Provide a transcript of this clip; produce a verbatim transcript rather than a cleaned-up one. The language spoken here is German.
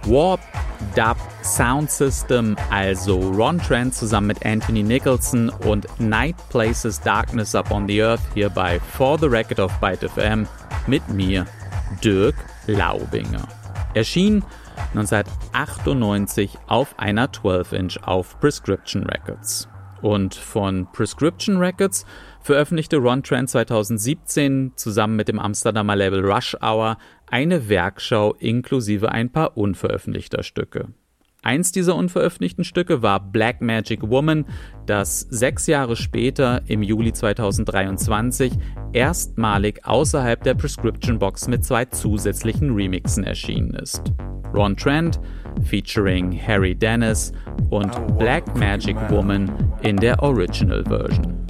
Warp Dub Sound System, also Ron Trent zusammen mit Anthony Nicholson und Night Places Darkness Upon the Earth hier bei For the Record auf Byte F M mit mir, Dirk Laubinger. Erschien neunzehnhundertachtundneunzig auf einer zwölf Inch auf Prescription Records. Und von Prescription Records veröffentlichte Ron Trent zweitausendsiebzehn zusammen mit dem Amsterdamer Label Rush Hour eine Werkschau inklusive ein paar unveröffentlichter Stücke. Eins dieser unveröffentlichten Stücke war Black Magic Woman, das sechs Jahre später, im Juli zweitausenddreiundzwanzig, erstmalig außerhalb der Prescription Box mit zwei zusätzlichen Remixen erschienen ist. Ron Trent featuring Harry Dennis und Black Magic Woman in der Original Version.